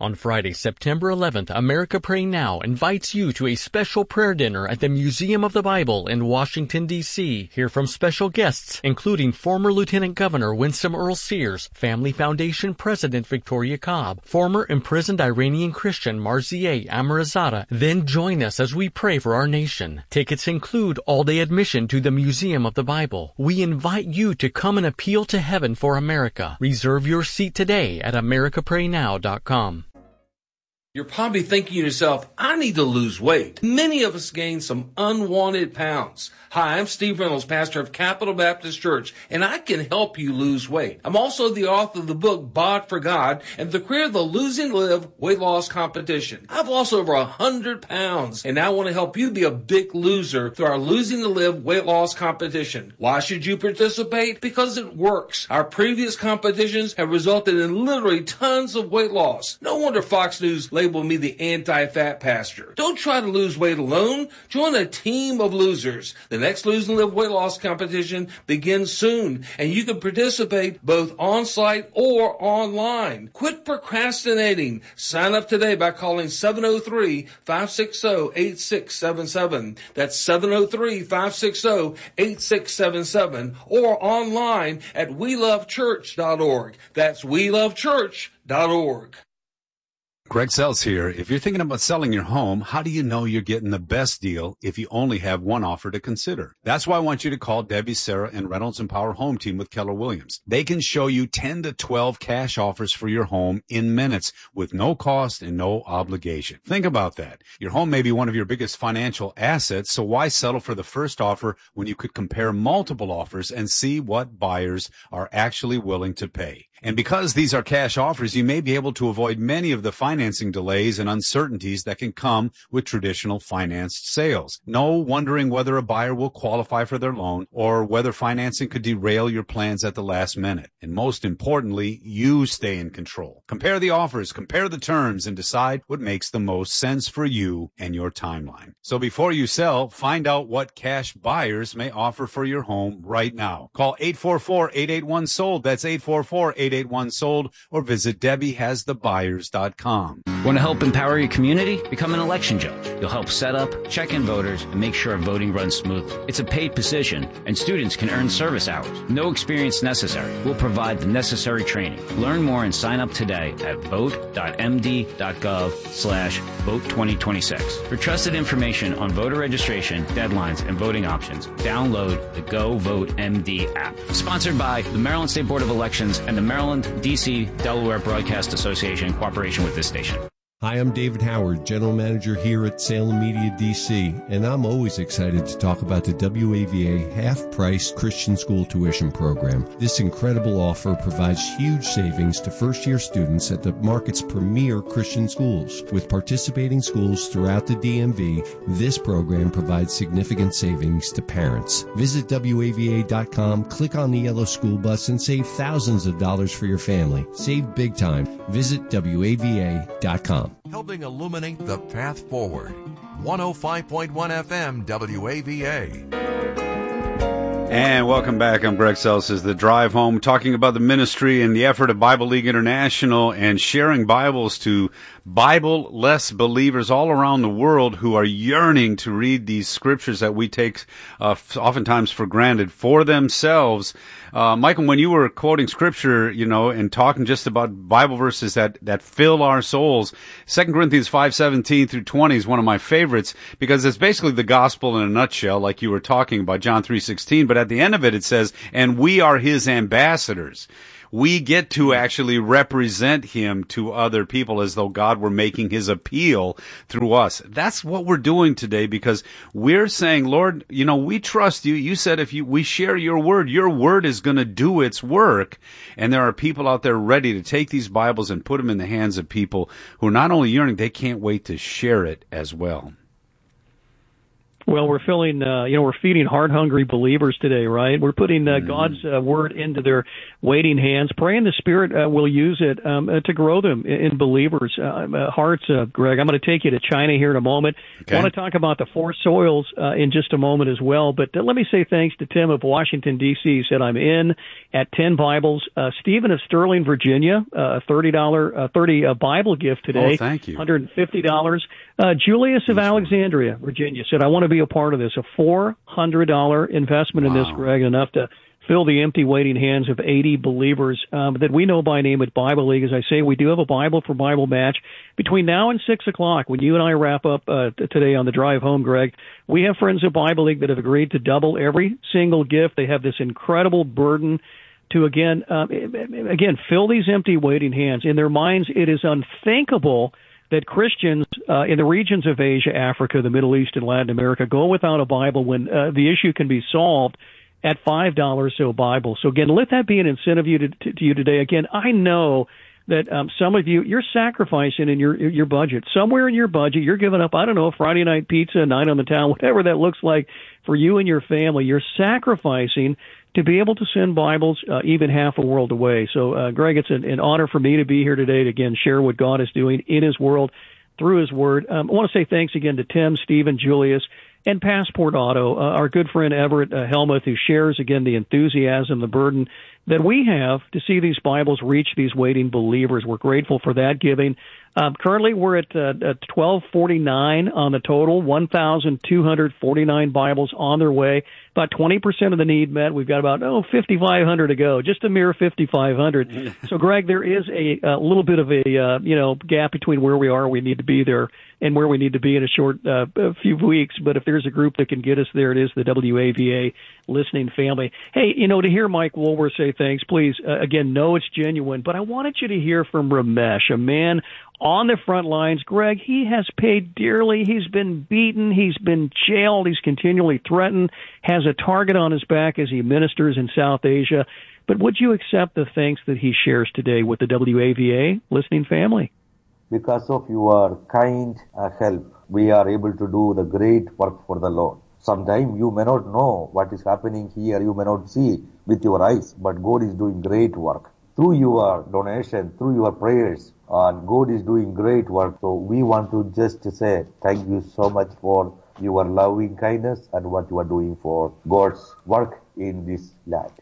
On Friday, September 11th, America Pray Now invites you to a special prayer dinner at the Museum of the Bible in Washington, D.C. Hear from special guests, including former Lieutenant Governor Winsome Earl Sears, Family Foundation President Victoria Cobb, former imprisoned Iranian Christian Marzieh Amirzadeh. Then join us as we pray for our nation. Tickets include all-day admission to the Museum of the Bible. We invite you to come and appeal to heaven for America. Reserve your seat today at americapraynow.com. You're probably thinking to yourself, I need to lose weight. Many of us gain some unwanted pounds. Hi, I'm Steve Reynolds, pastor of Capital Baptist Church, and I can help you lose weight. I'm also the author of the book, Bod for God, and the creator of the Losing Live weight loss competition. I've lost over 100 pounds, and I want to help you be a big loser through our Losing to Live weight loss competition. Why should you participate? Because it works. Our previous competitions have resulted in literally tons of weight loss. No wonder Fox News labeled me the anti-fat pastor. Don't try to lose weight alone. Join a team of losers. The next Lose and Live weight loss competition begins soon, and you can participate both on-site or online. Quit procrastinating. Sign up today by calling 703-560-8677. That's 703-560-8677, or online at welovechurch.org. That's welovechurch.org. Greg Sells here. If you're thinking about selling your home, how do you know you're getting the best deal if you only have one offer to consider? That's why I want you to call Debbie, Sarah, and Reynolds and Power Home Team with Keller Williams. They can show you 10 to 12 cash offers for your home in minutes with no cost and no obligation. Think about that. Your home may be one of your biggest financial assets, so why settle for the first offer when you could compare multiple offers and see what buyers are actually willing to pay? And because these are cash offers, you may be able to avoid many of the financing delays and uncertainties that can come with traditional financed sales. No wondering whether a buyer will qualify for their loan or whether financing could derail your plans at the last minute. And most importantly, you stay in control. Compare the offers, compare the terms, and decide what makes the most sense for you and your timeline. So before you sell, find out what cash buyers may offer for your home right now. Call 844-881-SOLD. That's 844-881-SOLD, or visit DebbieHasTheBuyers.com. Want to help empower your community? Become an election judge. You'll help set up, check in voters, and make sure voting runs smoothly. It's a paid position, and students can earn service hours. No experience necessary. We'll provide the necessary training. Learn more and sign up today at vote.md.gov/vote2026. For trusted information on voter registration, deadlines, and voting options, download the Go Vote MD app. Sponsored by the Maryland State Board of Elections and the Maryland, D.C., Delaware Broadcast Association in cooperation with this station. Hi, I'm David Howard, General Manager here at Salem Media DC, and I'm always excited to talk about the WAVA half-price Christian school tuition program. This incredible offer provides huge savings to first-year students at the market's premier Christian schools. With participating schools throughout the DMV, this program provides significant savings to parents. Visit WAVA.com, click on the yellow school bus, and save thousands of dollars for your family. Save big time. Visit WAVA.com. Helping illuminate the path forward. 105.1 FM WAVA. And welcome back. I'm Greg Sells. This is The Drive Home, talking about the ministry and the effort of Bible League International and sharing Bibles to Bible-less believers all around the world who are yearning to read these scriptures that we take oftentimes for granted for themselves. Michael, when you were quoting scripture, and talking just about Bible verses that fill our souls, 2 Corinthians 5:17 through 20 is one of my favorites because it's basically the gospel in a nutshell, like you were talking about, John 3:16. But at the end of it, it says, and we are his ambassadors. We get to actually represent him to other people as though God were making his appeal through us. That's what we're doing today because we're saying, Lord, we trust you. You said if we share your word is going to do its work. And there are people out there ready to take these Bibles and put them in the hands of people who are not only yearning, they can't wait to share it as well. Well, we're feeling, we're feeding heart-hungry believers today, right? We're putting God's word into their waiting hands, praying the Spirit will use it to grow them in believers' hearts. Greg, I'm going to take you to China here in a moment. Okay. I want to talk about the four soils in just a moment as well. But let me say thanks to Tim of Washington, D.C. He said, I'm in at 10 Bibles. Stephen of Sterling, Virginia, $30 Bible gift today. Oh, thank you. $150. Julius of Alexandria, Virginia, said, I want to be a part of this. A $400 investment in this, Greg, enough to fill the empty waiting hands of 80 believers that we know by name at Bible League. As I say, we do have a Bible for Bible match. Between now and 6 o'clock, when you and I wrap up today on the drive home, Greg, we have friends at Bible League that have agreed to double every single gift. They have this incredible burden to, again, fill these empty waiting hands. In their minds, it is unthinkable that Christians in the regions of Asia, Africa, the Middle East, and Latin America go without a Bible when the issue can be solved at $5 so Bible. So again, let that be an incentive to you today. Again, I know that some of you're sacrificing in your budget. Somewhere in your budget, you're giving up, I don't know, Friday night pizza, night on the town, whatever that looks like for you and your family. You're sacrificing to be able to send Bibles even half a world away. So, Greg, it's an honor for me to be here today to, again, share what God is doing in His world through His Word. I want to say thanks again to Tim, Stephen, Julius, and Passport Auto, our good friend Everett Helmuth, who shares, again, the enthusiasm, the burden that we have to see these Bibles reach these waiting believers. We're grateful for that giving. Currently, we're at 1,249 on the total, 1,249 Bibles on their way. About 20% of the need met. We've got about 5,500 to go, just a mere 5,500. So, Greg, there is a little bit of a gap between where we are, we need to be there, and where we need to be in a short few weeks. But if there's a group that can get us there, it is the WAVA listening family. Hey, to hear Mike Woolworth say thanks, please, again, know it's genuine. But I wanted you to hear from Ramesh, a man on the front lines. Greg, he has paid dearly. He's been beaten. He's been jailed. He's continually threatened, has a target on his back as he ministers in South Asia. But would you accept the thanks that he shares today with the WAVA listening family? Because of your kind help, we are able to do the great work for the Lord. Sometimes you may not know what is happening here. You may not see with your eyes, but God is doing great work. Through your donation, through your prayers, and God is doing great work. So we want to just say thank you so much for your loving kindness and what you are doing for God's work in this land.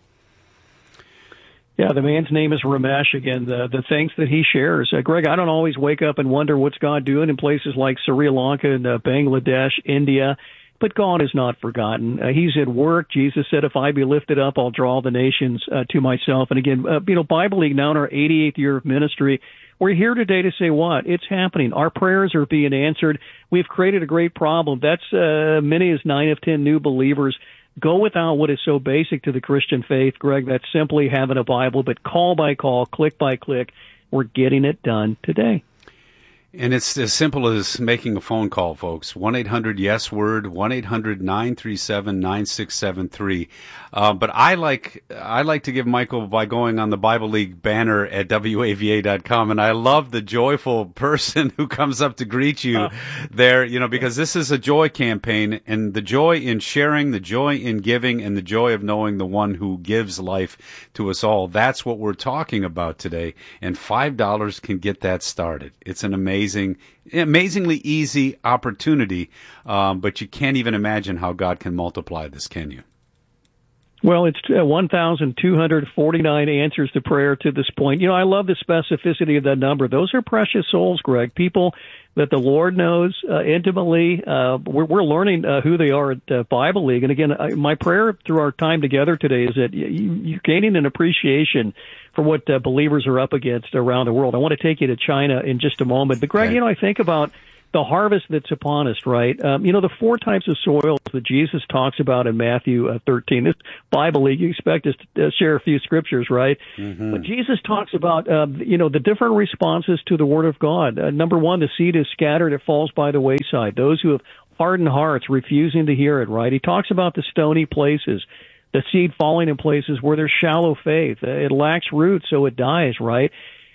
Yeah, the man's name is Ramesh. Again, the thanks that he shares. Greg, I don't always wake up and wonder what's God doing in places like Sri Lanka and Bangladesh, India. But God is not forgotten. He's at work. Jesus said, if I be lifted up, I'll draw the nations to myself. And again, Bible League now in our 88th year of ministry, we're here today to say what? It's happening. Our prayers are being answered. We've created a great problem. That's many as 9 of 10 new believers go without what is so basic to the Christian faith, Greg. That's simply having a Bible, but call by call, click by click, we're getting it done today. And it's as simple as making a phone call, folks. 1-800-YES-WORD, 1-800-937-9673. But I like to give Michael by going on the Bible League banner at WAVA.com. And I love the joyful person who comes up to greet you there, because this is a joy campaign, and the joy in sharing, the joy in giving, and the joy of knowing the one who gives life to us all. That's what we're talking about today. And $5 can get that started. It's an amazingly easy opportunity, but you can't even imagine how God can multiply this, can you? Well, it's 1,249 answers to prayer to this point. I love the specificity of that number. Those are precious souls, Greg, people that the Lord knows intimately. We're learning who they are at Bible League. And again, my prayer through our time together today is that you're gaining an appreciation for what believers are up against around the world. I want to take you to China in just a moment. But, Greg, I think about the harvest that's upon us, right? The 4 types of soils that Jesus talks about in Matthew 13. This Bible League, you expect us to share a few scriptures, right? Mm-hmm. But Jesus talks about, the different responses to the Word of God. Number 1, the seed is scattered, it falls by the wayside. Those who have hardened hearts, refusing to hear it, right? He talks about the stony places, the seed falling in places where there's shallow faith. It lacks roots, so it dies, right?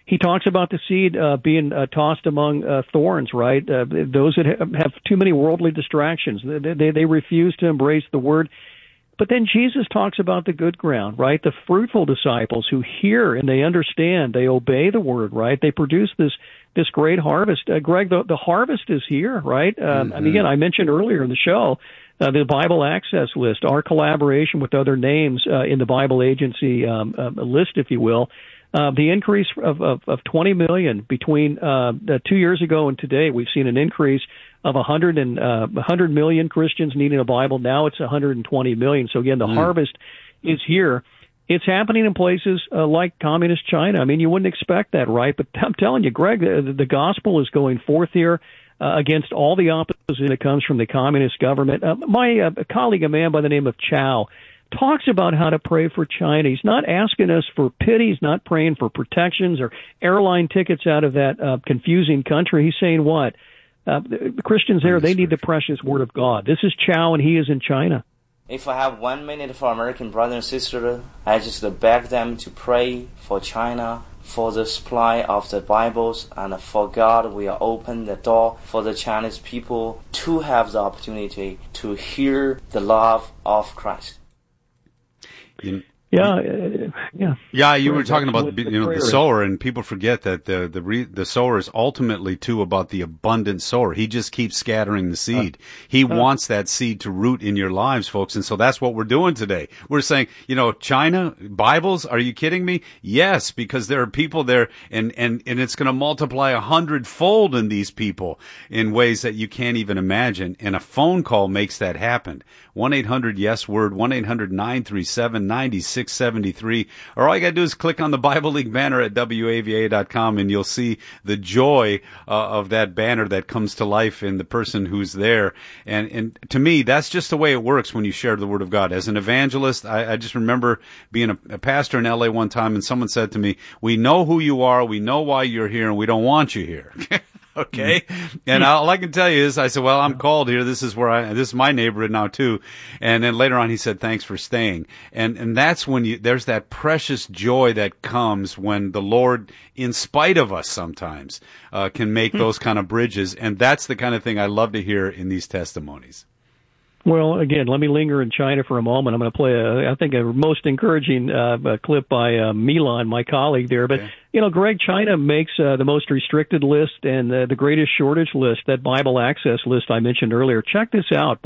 He talks about the seed being tossed among thorns, right? Those that have too many worldly distractions. They refuse to embrace the word. But then Jesus talks about the good ground, right? The fruitful disciples who hear and they understand, they obey the word, right? They produce this great harvest. Greg, the harvest is here, right? And again, I mentioned earlier in the show, the Bible Access list, our collaboration with other names in the Bible Agency list, if you will. The increase of 20 million between 2 years ago and today, we've seen an increase of 100 million Christians needing a Bible. Now it's 120 million. So again, the harvest is here. It's happening in places like communist China. I mean, you wouldn't expect that, right? But I'm telling you, Greg, the gospel is going forth here against all the opposition that comes from the communist government. My colleague, a man by the name of Chow, talks about how to pray for China. He's not asking us for pity. He's not praying for protections or airline tickets out of that confusing country. He's saying what? The Christians there, they need the precious word of God. This is Chow, and he is in China. If I have 1 minute for American brothers and sisters, I just beg them to pray for China, for the supply of the Bibles, and for God will open the door for the Chinese people to have the opportunity to hear the love of Christ. Yeah, you were talking about the sower, and people forget that the sower is ultimately too about the abundant sower. He just keeps scattering the seed. He wants that seed to root in your lives, folks, and so that's what we're doing today. We're saying, China, Bibles, are you kidding me? Yes, because there are people there, and it's going to multiply 100-fold in these people in ways that you can't even imagine, and a phone call makes that happen. 1-800-YES-WORD, 1-800-937-9673, or all you got to do is click on the Bible League banner at WAVA.com, and you'll see the joy of that banner that comes to life in the person who's there. And to me, that's just the way it works when you share the Word of God. As an evangelist, I just remember being a pastor in L.A. one time, and someone said to me, "We know who you are, we know why you're here, and we don't want you here." Okay. And all I can tell you is I said, well, I'm called here. This is this is my neighborhood now too. And then later on he said, thanks for staying. And that's when there's that precious joy that comes when the Lord, in spite of us sometimes, can make those kind of bridges. And that's the kind of thing I love to hear in these testimonies. Well, again, let me linger in China for a moment. I'm going to play, I think, a most encouraging clip by Milan, my colleague there. But, Greg, China makes the most restricted list and the greatest shortage list, that Bible Access list I mentioned earlier. Check this out,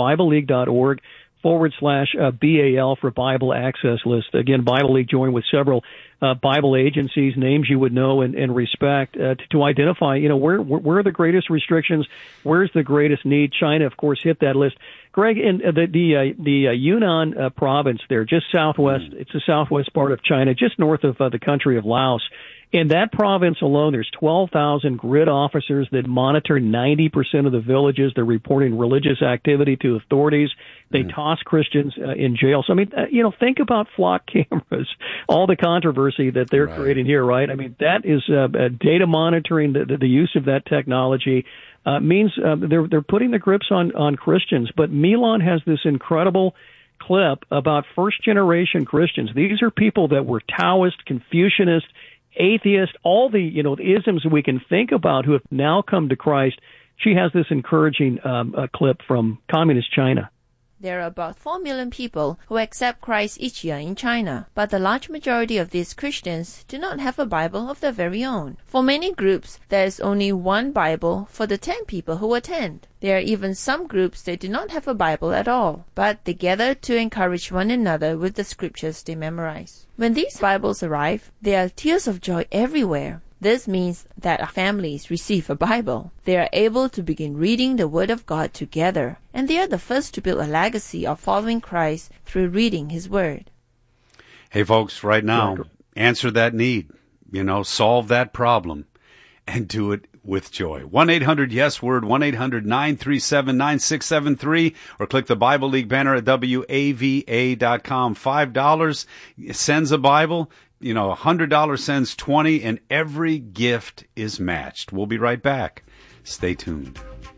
BibleLeague.org/BAL for Bible Access list. Again, Bible League joined with several Bible agencies, names you would know and respect, to identify, where are the greatest restrictions, where's the greatest need. China, of course, hit that list. Greg, in the Yunnan province there, just southwest, it's the southwest part of China, just north of the country of Laos. In that province alone, there's 12,000 grid officers that monitor 90% of the villages. They're reporting religious activity to authorities. They toss Christians in jail. So, I mean, think about flock cameras, all the controversy that they're creating here, right? I mean, that is data monitoring, the use of that technology. Means they're putting the grips on Christians. But Milan has this incredible clip about first-generation Christians. These are people that were Taoist, Confucianist, atheist, all the isms we can think about who have now come to Christ. She has this encouraging clip from communist China. There are about 4 million people who accept Christ each year in China, but the large majority of these Christians do not have a Bible of their very own. For many groups, there is only one Bible for the 10 people who attend. There are even some groups that do not have a Bible at all, but they gather to encourage one another with the scriptures they memorize. When these Bibles arrive, there are tears of joy everywhere. This means that families receive a Bible. They are able to begin reading the Word of God together, and they are the first to build a legacy of following Christ through reading His Word. Hey, folks, right now, answer that need, solve that problem, and do it with joy. 1-800-YES-WORD, 1-800-937-9673, or click the Bible League banner at WAVA.com. $5 sends a Bible. $100 sends 20, and every gift is matched. We'll be right back. Stay tuned.